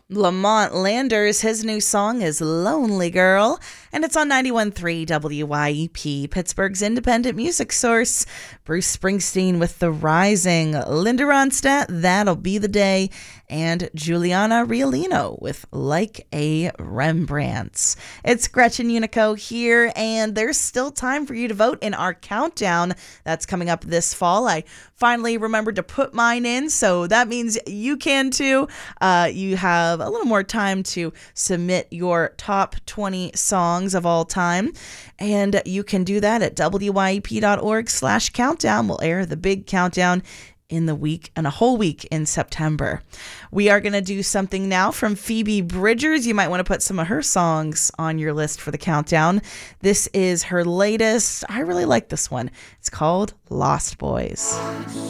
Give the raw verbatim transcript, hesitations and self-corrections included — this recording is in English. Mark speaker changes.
Speaker 1: Lamont Landers, his new song is Lonely Girl, and it's on ninety-one point three W Y E P, Pittsburgh's independent music source. Bruce Springsteen with The Rising, Linda Ronstadt, That'll Be the Day, and Juliana Riolino with Like a Rembrandt. It's Gretchen Unico here, and there's still time for you to vote in our countdown that's coming up this fall. I finally remembered to put mine in, so that means you can too. Uh, you have a little more time to submit your top twenty songs of all time, and you can do that at W Y E P dot org slash countdown. We'll air the big countdown in the week and a whole week in September. We are going to do something now from Phoebe Bridgers. You might want to put some of her songs on your list for the countdown. This is her latest. I really like this one. It's called Lost Boys.